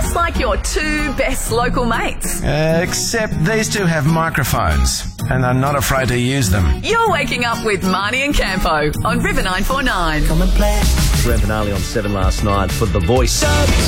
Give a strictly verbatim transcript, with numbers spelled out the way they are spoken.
just like your two best local mates. Uh, except these two have microphones, and are not afraid to use them. You're waking up with Marnie and Campo on River nine four nine. Grand finale on seven last night for The Voice.